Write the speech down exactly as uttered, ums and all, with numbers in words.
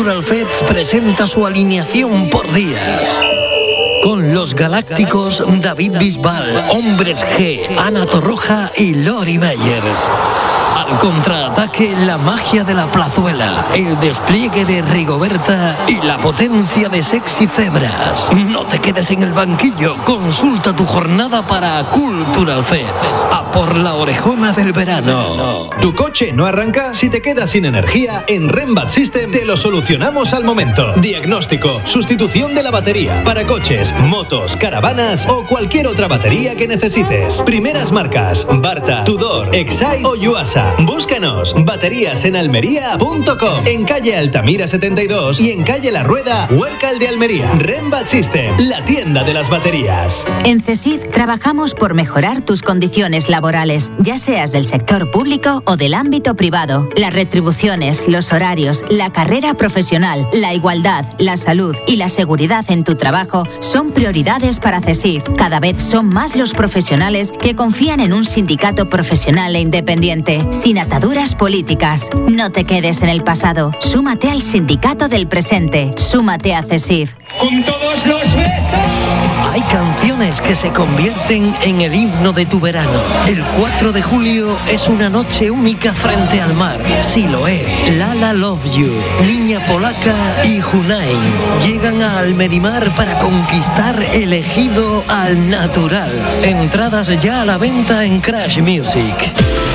Cultural Fest presenta su alineación por días. Con los galácticos David Bisbal, Hombres G, Ana Torroja y Lori Meyers. Al contraataque, la magia de la plazuela, el despliegue de Rigoberta y la potencia de Sexy Zebras. No te quedes en el banquillo, consulta tu jornada para Cultural Fest. A por la orejona del verano. ¿Tu coche no arranca? Si te quedas sin energía, en Rembat System te lo solucionamos al momento. Diagnóstico, sustitución de la batería para coches, motos, caravanas o cualquier otra batería que necesites. Primeras marcas: Barta, Tudor, Exide o Yuasa. Búscanos. Baterías en almería punto com, en calle Altamira setenta y dos y en calle La Rueda, Huércal de Almería. Rembat System, la tienda de las baterías. En CESIF trabajamos por mejorar tus condiciones laborales, ya seas del sector público o del ámbito privado. Las retribuciones, los horarios, la carrera profesional, la igualdad, la salud y la seguridad en tu trabajo son prioridades para CESIF. Cada vez son más los profesionales que confían en un sindicato profesional e independiente, sin ataduras políticas. No te quedes en el pasado. Súmate al sindicato del presente. Súmate a CESIF. ¡Con todos los besos! Hay canciones que se convierten en el himno de tu verano. El cuatro de julio es una noche única frente al mar. Siloé, Lala Love You, Niña Polaca y Junain llegan a Almerimar para conquistar el ejido al natural. Entradas ya a la venta en Crash Music.